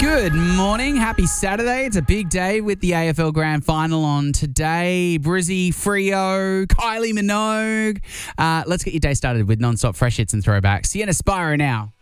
Good morning. Happy Saturday. It's a big day with the AFL Grand Final on today. Brizzy, Freo, Kylie Minogue. Let's get your day started with non-stop fresh hits and throwbacks. Sienna Spiro now.